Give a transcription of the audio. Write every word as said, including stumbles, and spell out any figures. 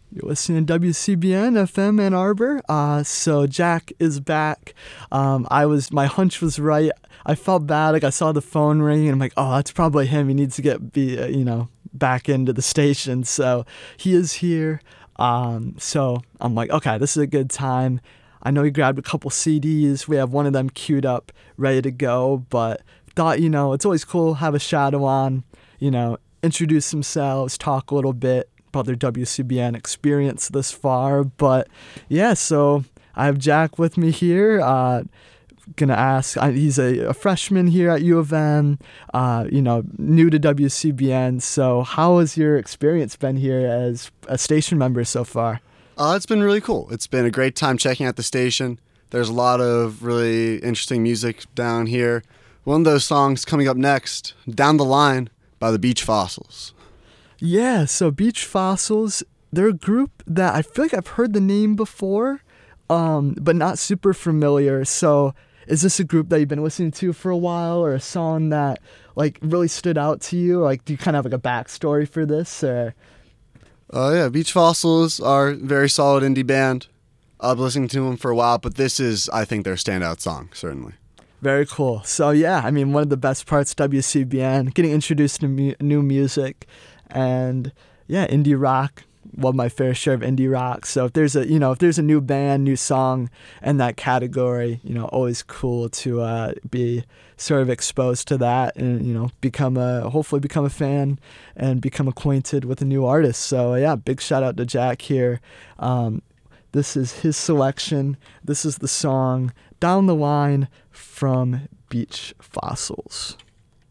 You're listening to W C B N F M Ann Arbor. Uh, so Jack is back. Um, I was, my hunch was right. I felt bad. Like I saw the phone ring, and I'm like, oh, that's probably him. He needs to get, be, uh, you know, back into the station. So he is here. Um, so I'm like, okay, this is a good time. I know he grabbed a couple C Ds. We have one of them queued up, ready to go. But thought, you know, it's always cool to have a shadow on, you know, introduce themselves, talk a little bit about their W C B N experience this far. But yeah, so I have Jack with me here. Uh, gonna ask, uh, he's a, a freshman here at U of M, uh, you know, new to W C B N. So how has your experience been here as a station member so far? Uh, it's been really cool. It's been a great time checking out the station. There's a lot of really interesting music down here. One of those songs coming up next, Down the Line by the Beach Fossils. Yeah, so Beach Fossils, they're a group that I feel like I've heard the name before, um, but not super familiar. So is this a group that you've been listening to for a while, or a song that like really stood out to you? Like, do you kind of have like a backstory for this? Or? Uh, yeah, Beach Fossils are a very solid indie band. I've been listening to them for a while, but this is, I think, their standout song, certainly. Very cool. So yeah, I mean, one of the best parts of W C B N, getting introduced to mu- new music. And yeah, indie rock, love my fair share of indie rock. So if there's a, you know, if there's a new band, new song in that category, you know, always cool to uh, be sort of exposed to that and, you know, become a, hopefully become a fan and become acquainted with a new artist. So yeah, big shout out to Jack here. Um, this is his selection. This is the song Down the Line from Beach Fossils.